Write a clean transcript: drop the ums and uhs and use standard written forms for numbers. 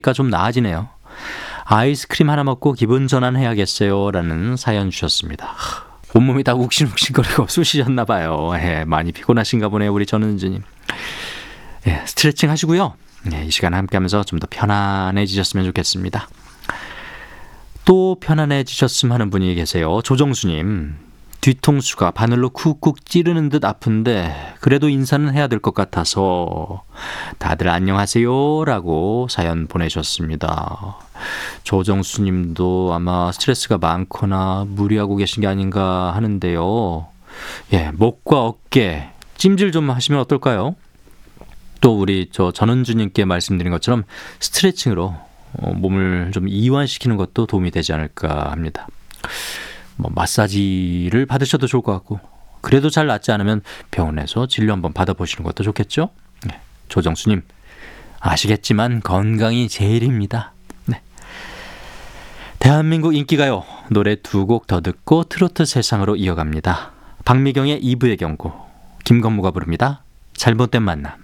좀 나아지네요. 아이스크림 하나 먹고 기분 전환해야겠어요. 라는 사연 주셨습니다. 온몸이 다 욱신욱신거리고 쑤시셨나 봐요. 예, 많이 피곤하신가 보네요. 우리 전은주님. 예, 스트레칭 하시고요. 예, 이 시간 함께하면서 좀 더 편안해지셨으면 좋겠습니다. 또 편안해지셨으면 하는 분이 계세요. 조정수님. 뒤통수가 바늘로 쿡쿡 찌르는 듯 아픈데 그래도 인사는 해야 될 것 같아서 다들 안녕하세요 라고 사연 보내셨습니다. 조정수님도 아마 스트레스가 많거나 무리하고 계신 게 아닌가 하는데요. 예, 목과 어깨 찜질 좀 하시면 어떨까요? 또 우리 전은주님께 말씀드린 것처럼 스트레칭으로 몸을 좀 이완시키는 것도 도움이 되지 않을까 합니다. 마사지를 받으셔도 좋을 것 같고, 그래도 잘 낫지 않으면 병원에서 진료 한번 받아보시는 것도 좋겠죠? 네, 조정수님 아시겠지만 건강이 제일입니다. 네. 대한민국 인기가요, 노래 2곡 더 듣고 트로트 세상으로 이어갑니다. 박미경의 2부의 경고, 김건모가 부릅니다. 잘못된 만남.